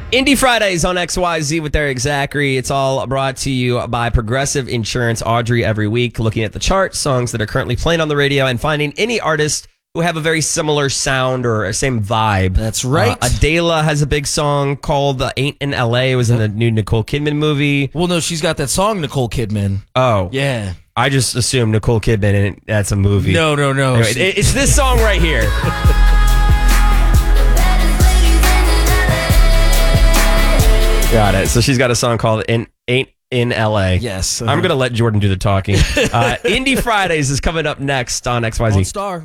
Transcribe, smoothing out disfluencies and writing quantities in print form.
Indie Fridays on XYZ with Eric Zachary. It's all brought to you by Progressive Insurance. Audrey every week looking at the chart, songs that are currently playing on the radio, and finding any artist who have a very similar sound or a same vibe. That's right. Adele has a big song called Ain't in L.A. It was in the new Nicole Kidman movie. Well, no, she's got that song, Nicole Kidman. Oh. Yeah. I just assumed Nicole Kidman, and that's a movie. No. Anyway, it's this song right here. Got it. So she's got a song called Ain't in L.A. Yes. I'm going to let Jordan do the talking. Indie Fridays is coming up next on XYZ. Star.